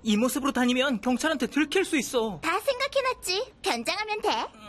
이 모습으로 다니면 경찰한테 들킬 수 있어. 다 생각해놨지. 변장하면 돼.